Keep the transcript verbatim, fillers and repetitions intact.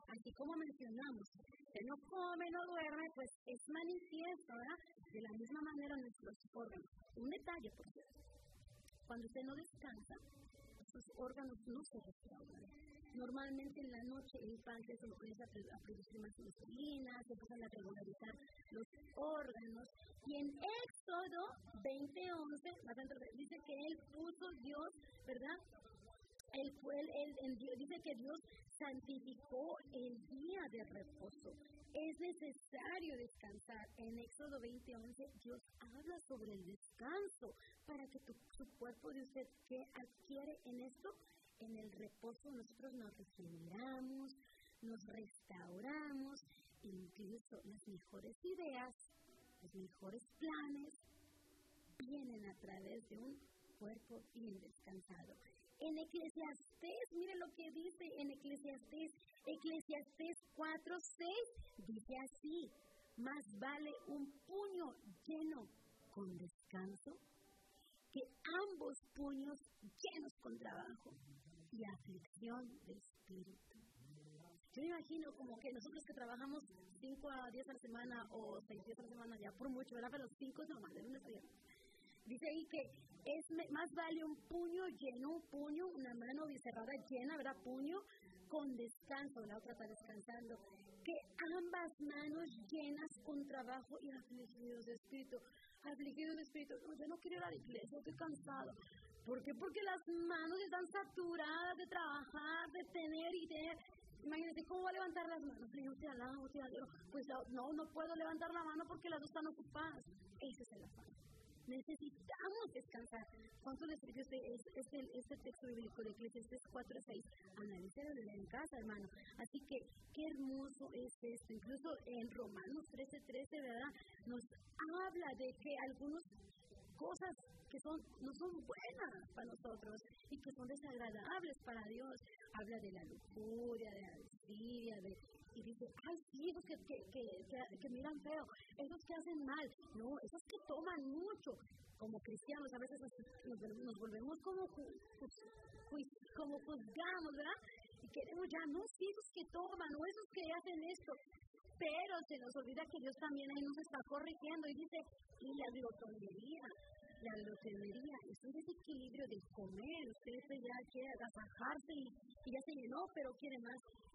así como mencionamos, usted no come, no duerme, pues es manifiesto, ¿verdad? De la misma manera nuestros órganos. Un detalle, por cierto, cuando usted no descansa, sus órganos no se restauran. Normalmente en la noche el páncreas empieza a producir más insulina, se empiezan a regularizar los órganos. Y en Éxodo veinte once, dice que Él puso Dios, ¿verdad? Él, él, él, él, dice que Dios santificó el día de reposo. Es necesario descansar. En Éxodo veinte once Dios habla sobre el descanso para que tu, su cuerpo de usted que adquiere en esto, en el reposo nosotros nos regeneramos, nos restauramos, incluso las mejores ideas, los mejores planes vienen a través de un cuerpo bien descansado. En Eclesiastés, mire lo que dice en Eclesiastés, Eclesiastés cuatro seis, dice así: más vale un puño lleno con descanso que ambos puños llenos con trabajo y aflicción de espíritu. Yo me imagino como que nosotros que trabajamos cinco a diez a la semana o seis días a la semana, ya por mucho, ¿verdad? Pero los cinco es normal, de lunes a viernes. Dice ahí que es más vale un puño lleno, un puño, una mano cerrada llena, ¿verdad? Puño con descanso, la otra está descansando, que ambas manos llenas con trabajo y afligidos de espíritu. Afligidos de espíritu, no, yo no quiero ir a la iglesia, estoy cansado. ¿Por qué? Porque las manos están saturadas de trabajar, de tener y de... Imagínate, ¿cómo va a levantar las manos? Yo te alabo, te alabo. Pues no, no puedo levantar la mano porque las dos están ocupadas. Ese es el afán. Necesitamos descansar. ¿Cuánto les sirve este, este, este texto bíblico de Eclesiastés cuatro seis? Analícelo en casa, hermano. Así que, qué hermoso es esto. Incluso en Romanos trece trece, ¿verdad? Nos habla de que algunas cosas que son, no son buenas para nosotros y que son desagradables para Dios. Habla de la lujuria, de la desidia, de... Y dice, ay, sí, esos que, que, que, que, que miran feo, esos que hacen mal, no, esos que toman mucho. Como cristianos a veces nos, nos, nos volvemos como, como juzgamos, ¿verdad? Y queremos ya, no, sí, esos que toman, o esos que hacen esto. Pero se nos olvida que Dios también ahí nos está corrigiendo y dice, y la glotonería, la glotonería, es un desequilibrio de comer. Usted ya quiere agasajarse y, y ya se llenó, pero quiere más.